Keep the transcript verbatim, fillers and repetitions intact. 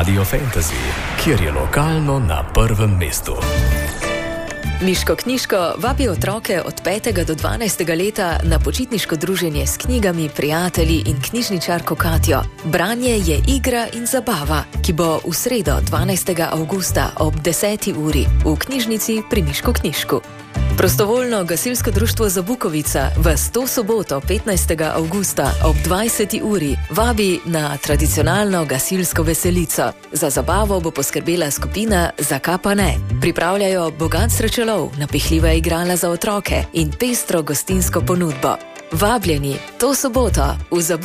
Radio Fantasy, kjer je lokalno na prvem mestu. Miško knjižko vabi otroke od petega do dvanajstega leta na počitniško druženje s knjigami, prijatelji in knjižničarko Katjo. Branje je igra in zabava, ki bo v sredo dvanajstega avgusta ob deseti uri v knjižnici pri Miško knjižku. Prostovoljno gasilsko društvo Zabukovica vas to soboto petnajstega avgusta ob dvajseti uri vabi na tradicionalno gasilsko veselico. Za zabavo bo poskrbela skupina Zakaj pa ne. Pripravljajo bogat srečelov, napihljiva igrala za otroke in pestro gostinsko ponudbo. Vabljeni to soboto v Zabukovica.